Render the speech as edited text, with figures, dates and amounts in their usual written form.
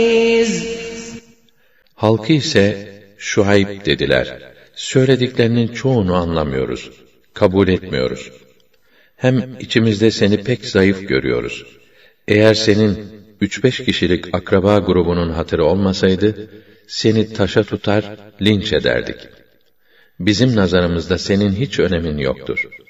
Halkı ise Şuayb dediler. Söylediklerinin çoğunu anlamıyoruz, kabul etmiyoruz. Hem içimizde seni pek zayıf görüyoruz. Eğer senin 3-5 kişilik akraba grubunun hatırı olmasaydı, seni taşa tutar, linç ederdik. Bizim nazarımızda senin hiç önemin yoktur.